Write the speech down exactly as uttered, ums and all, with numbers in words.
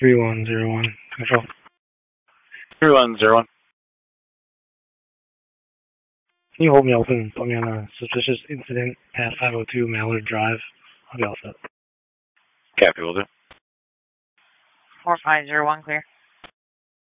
three one zero one, control. three one zero one. Can you hold me open and put me on a suspicious incident at five oh two Mallard Drive? I'll be all set. Copy, will do. four five zero one, clear.